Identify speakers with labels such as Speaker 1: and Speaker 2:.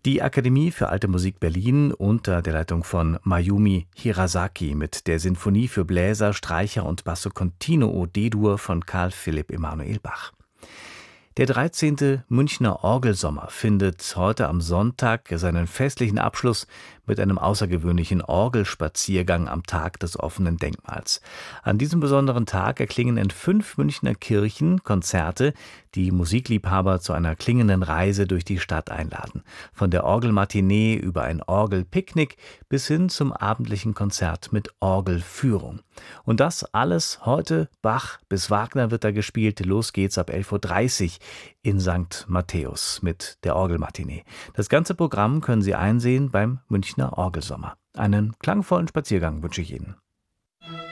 Speaker 1: Die Akademie für Alte Musik Berlin unter der Leitung von Mayumi Hirasaki mit der Sinfonie für Bläser, Streicher und Basso Continuo D-Dur von Carl Philipp Emanuel Bach. Der 13. Münchner Orgelsommer findet heute am Sonntag seinen festlichen Abschluss mit einem außergewöhnlichen Orgelspaziergang am Tag des offenen Denkmals. An diesem besonderen Tag erklingen in 5 Münchner Kirchen Konzerte, die Musikliebhaber zu einer klingenden Reise durch die Stadt einladen. Von der Orgelmatinee über ein Orgelpicknick bis hin zum abendlichen Konzert mit Orgelführung. Und das alles heute, Bach bis Wagner wird da gespielt. Los geht's ab 11:30 Uhr in St. Matthäus mit der Orgelmatinee. Das ganze Programm können Sie einsehen beim Münchner Orgelsommer. Einen klangvollen Spaziergang wünsche ich Ihnen.